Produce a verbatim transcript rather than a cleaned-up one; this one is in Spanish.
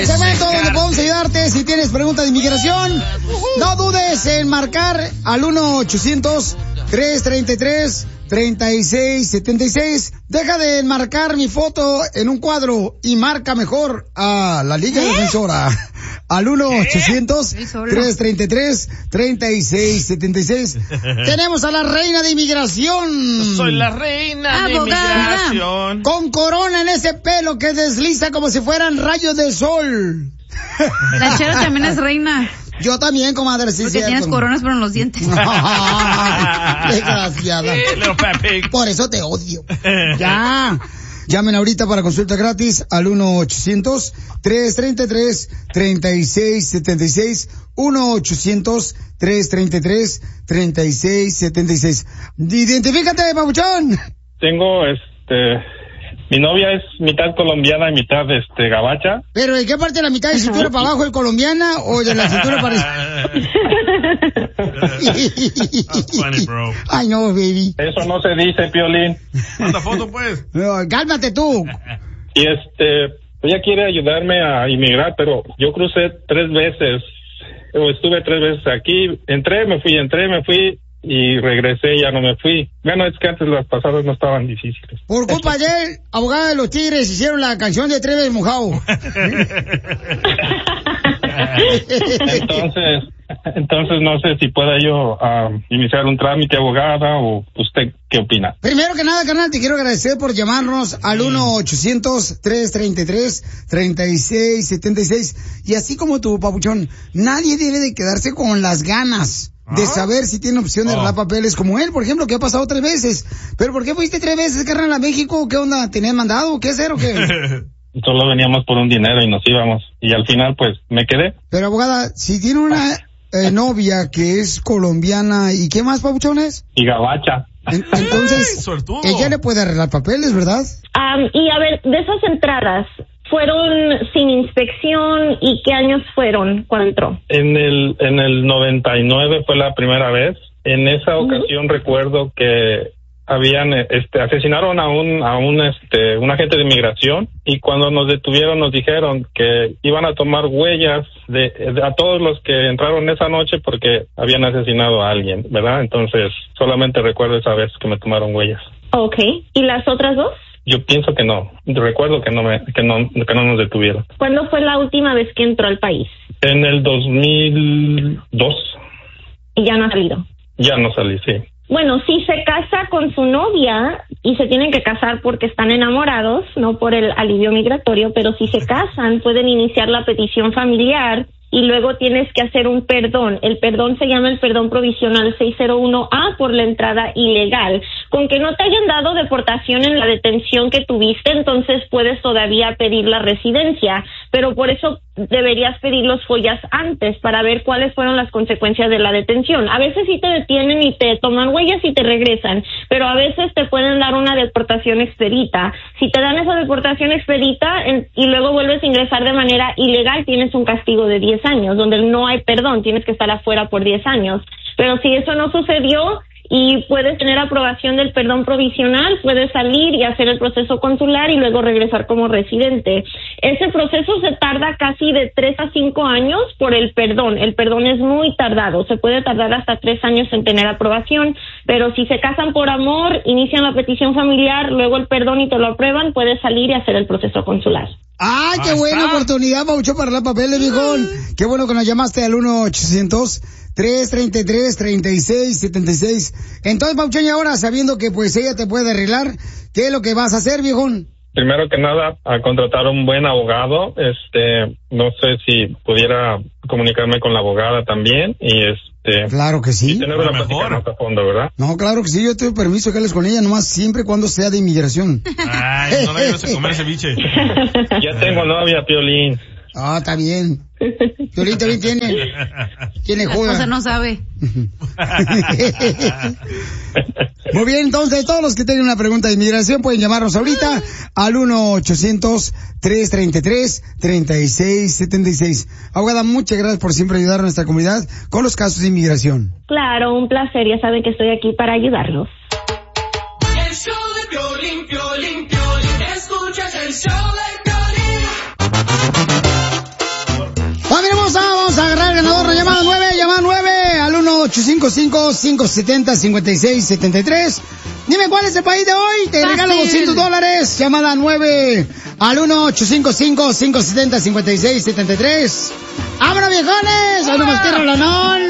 Segmento donde podemos ayudarte si tienes preguntas de inmigración. No dudes en marcar al uno ochocientos, tres treinta y tres, treinta y seis setenta y seis. Deja de marcar mi foto en un cuadro y marca mejor a la Liga Defensora. Al uno ochocientos, tres treinta y tres, treinta y seis setenta y seis. Tenemos a la reina de inmigración. Soy la reina de inmigración. Con corona en ese pelo que desliza como si fueran rayos del sol. La Chela también es reina. Yo también, comadre, sí. Porque cierto. Tienes coronas pero en los dientes. Desgraciada. Por eso te odio. Ya. Llamen ahorita para consulta gratis al uno ochocientos, tres treinta y tres, treinta y seis setenta y seis. uno ochocientos, tres treinta y tres, treinta y seis setenta y seis. Identifícate, papuchón. Tengo, este... Mi novia es mitad colombiana y mitad, este, gabacha. ¿Pero de qué parte de la mitad de cintura para abajo es colombiana o de la cintura para That's funny, bro. Ay, no, baby. Eso no se dice, Piolín. Manda foto, pues. No, cálmate tú. Y este, ella quiere ayudarme a inmigrar, pero yo crucé tres veces. O estuve tres veces aquí. Entré, me fui, entré, me fui. Y regresé, ya no me fui. Bueno, es que antes las pasadas no estaban difíciles. Por culpa de él, abogada de los Tigres, hicieron la canción de Tres veces mojado. Entonces, entonces no sé si pueda yo uh, iniciar un trámite, abogada, o usted qué opina. Primero que nada, carnal, te quiero agradecer por llamarnos al uno ochocientos, tres treinta y tres, treinta y seis setenta y seis. Y así como tú, papuchón, nadie debe de quedarse con las ganas de saber si tiene opción de arreglar oh. papeles como él, por ejemplo, que ha pasado tres veces. ¿Pero por qué fuiste tres veces, carnal, a México? ¿Qué onda? ¿Tenías mandado? ¿Qué hacer o qué? Solo veníamos por un dinero y nos íbamos. Y al final, pues, me quedé. Pero, abogada, si tiene una eh, novia que es colombiana, ¿y qué más, papuchones? Y gabacha. En, entonces, Ay, ella le puede arreglar papeles, ¿verdad? Um, y a ver, de esas entradas, ¿fueron sin inspección y qué años fueron cuando entró? En el en el noventa y nueve fue la primera vez. En esa ocasión uh-huh. recuerdo que habían este asesinaron a un a un este un agente de inmigración y cuando nos detuvieron nos dijeron que iban a tomar huellas de, de a todos los que entraron esa noche porque habían asesinado a alguien, ¿verdad? Entonces, solamente recuerdo esa vez que me tomaron huellas. Okay. ¿Y las otras dos? Yo pienso que no. Recuerdo que no me que no que no nos detuvieron. ¿Cuándo fue la última vez que entró al país? En el dos mil dos. ¿Y ya no ha salido? Ya no salí, sí. Bueno, si se casa con su novia y se tienen que casar porque están enamorados, no por el alivio migratorio, pero si se casan pueden iniciar la petición familiar y luego tienes que hacer un perdón. El perdón se llama el perdón provisional seiscientos uno A por la entrada ilegal. Con que no te hayan dado deportación en la detención que tuviste, entonces puedes todavía pedir la residencia, pero por eso deberías pedir los follas antes para ver cuáles fueron las consecuencias de la detención. A veces sí te detienen y te toman huellas y te regresan, pero a veces te pueden dar una deportación expedita. Si te dan esa deportación expedita en, y luego vuelves a ingresar de manera ilegal, tienes un castigo de diez años, donde no hay perdón, tienes que estar afuera por diez años. Pero si eso no sucedió y puedes tener aprobación del perdón provisional, puedes salir y hacer el proceso consular y luego regresar como residente. Ese proceso se tarda casi de tres a cinco años por el perdón. El perdón es muy tardado, se puede tardar hasta tres años en tener aprobación, pero si se casan por amor, inician la petición familiar, luego el perdón y te lo aprueban, puedes salir y hacer el proceso consular. ¡Ah, qué buena oportunidad, Paucho, para la papeles, viejón! Qué bueno que nos llamaste al uno ochocientos, tres treinta y tres, treinta y seis setenta y seis. Entonces, Pauchón, y ahora, sabiendo que pues ella te puede arreglar, ¿qué es lo que vas a hacer, viejón? Primero que nada, a contratar un buen abogado. Este, no sé si pudiera comunicarme con la abogada también y este. Claro que sí. Y tener una plática más a fondo, ¿verdad? No, claro que sí. Yo tengo permiso que hables con ella, nomás siempre cuando sea de inmigración. Ay, no la lleves a comer ceviche. Ya tengo novia, Piolín. Ah, está bien. Piolín también tiene. Tiene joda. La cosa no sabe. Muy bien, entonces, todos los que tengan una pregunta de inmigración pueden llamarnos ahorita al uno ochocientos, tres treinta y tres, treinta y seis setenta y seis. Abogada, muchas gracias por siempre ayudar a nuestra comunidad con los casos de inmigración. Claro, un placer. Ya saben que estoy aquí para ayudarlos. El show de Piolín, Piolín, Piolín. Escuchas el show de Piolín. ocho cinco cinco, cinco siete cero, cinco seis siete tres. Dime cuál es el país de hoy. Te Fácil. regalo doscientos dólares. Llamada nueve al uno ocho cinco cinco, cinco siete cero, cinco seis siete tres. ¡Vámonos, viejones! ¡Vámonos, tierra, lonón!